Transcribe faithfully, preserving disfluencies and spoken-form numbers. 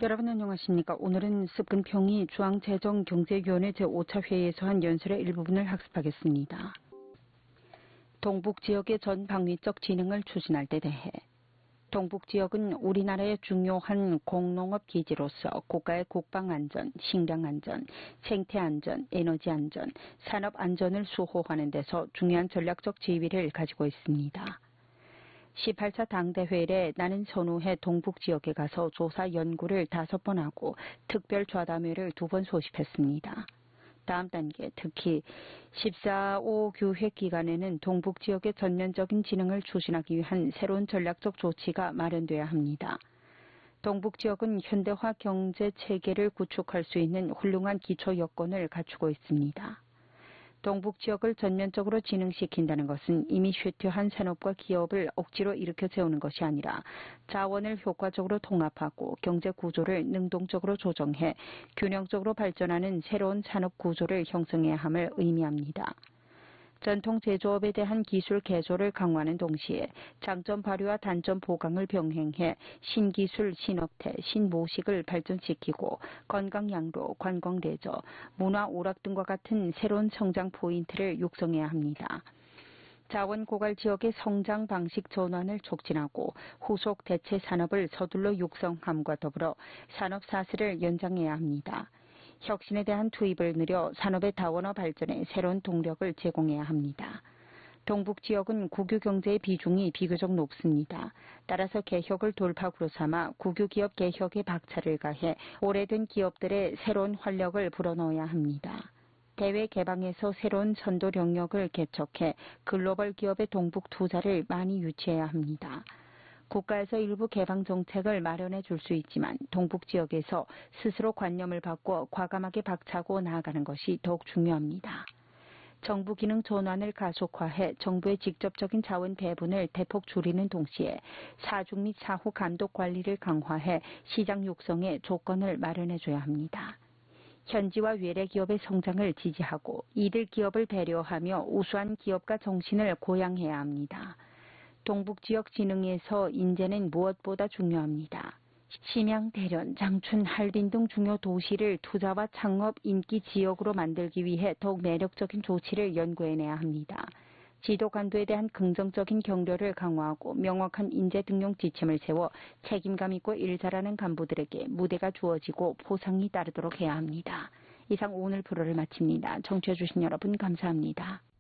여러분 안녕하십니까. 오늘은 습근평이 중앙재정경제위원회 제오 차 회의에서 한 연설의 일부분을 학습하겠습니다. 동북지역의 전 방위적 진흥을 추진할 데 대해 동북지역은 우리나라의 중요한 공농업 기지로서 국가의 국방안전, 식량안전, 생태안전, 에너지안전, 산업안전을 수호하는 데서 중요한 전략적 지위를 가지고 있습니다. 십팔 차 당대회에 나는 선후에 동북지역에 가서 조사 연구를 다섯 번 하고 특별 좌담회를 두 번 소집했습니다. 다음 단계, 특히 십사 호 교획 기간에는 동북지역의 전면적인 진흥을 추진하기 위한 새로운 전략적 조치가 마련돼야 합니다. 동북지역은 현대화 경제 체계를 구축할 수 있는 훌륭한 기초 여건을 갖추고 있습니다. 동북지역을 전면적으로 진흥시킨다는 것은 이미 쇠퇴한 산업과 기업을 억지로 일으켜 세우는 것이 아니라 자원을 효과적으로 통합하고 경제 구조를 능동적으로 조정해 균형적으로 발전하는 새로운 산업 구조를 형성해야 함을 의미합니다. 전통 제조업에 대한 기술 개조를 강화하는 동시에 장점 발휘와 단점 보강을 병행해 신기술, 신업태, 신모식을 발전시키고 건강양로, 관광대저, 문화 오락 등과 같은 새로운 성장 포인트를 육성해야 합니다. 자원 고갈 지역의 성장 방식 전환을 촉진하고 후속 대체 산업을 서둘러 육성함과 더불어 산업 사슬을 연장해야 합니다. 혁신에 대한 투입을 늘려 산업의 다원화 발전에 새로운 동력을 제공해야 합니다. 동북지역은 국유 경제의 비중이 비교적 높습니다. 따라서 개혁을 돌파구로 삼아 국유 기업 개혁에 박차를 가해 오래된 기업들의 새로운 활력을 불어넣어야 합니다. 대외 개방에서 새로운 선도 영역을 개척해 글로벌 기업의 동북 투자를 많이 유치해야 합니다. 국가에서 일부 개방 정책을 마련해 줄 수 있지만 동북 지역에서 스스로 관념을 바꿔 과감하게 박차고 나아가는 것이 더욱 중요합니다. 정부 기능 전환을 가속화해 정부의 직접적인 자원 배분을 대폭 줄이는 동시에 사중 및 사후 감독 관리를 강화해 시장 육성에 조건을 마련해 줘야 합니다. 현지와 외래 기업의 성장을 지지하고 이들 기업을 배려하며 우수한 기업가 정신을 고양해야 합니다. 동북지역 진흥에서 인재는 무엇보다 중요합니다. 심양, 대련, 장춘, 할빈 등 중요 도시를 투자와 창업 인기 지역으로 만들기 위해 더욱 매력적인 조치를 연구해내야 합니다. 지도 간부에 대한 긍정적인 격려를 강화하고 명확한 인재 등용 지침을 세워 책임감 있고 일 잘하는 간부들에게 무대가 주어지고 보상이 따르도록 해야 합니다. 이상 오늘 프로를 마칩니다. 청취해 주신 여러분 감사합니다.